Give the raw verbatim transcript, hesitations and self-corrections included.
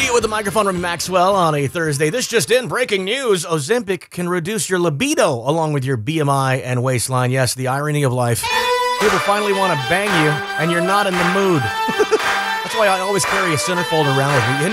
you with the microphone from Maxwell on a Thursday. This just in, breaking news. Ozempic can reduce your libido along with your B M I and waistline. Yes, the irony of life. People finally want to bang you, and you're not in the mood. That's why I always carry a centerfold around with me.